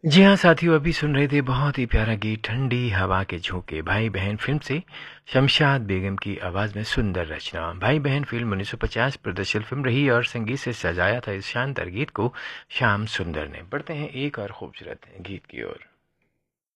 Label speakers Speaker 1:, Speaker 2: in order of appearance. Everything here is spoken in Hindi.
Speaker 1: जी हाँ साथियों, अभी सुन रहे थे बहुत ही प्यारा गीत ठंडी हवा के झोंके भाई बहन फिल्म से शमशाद बेगम की आवाज़ में सुंदर रचना। भाई बहन फिल्म 1950 प्रदर्शित फिल्म रही और संगीत से सजाया था इस शानदार गीत को श्याम सुंदर ने। बढ़ते हैं एक और खूबसूरत गीत की ओर।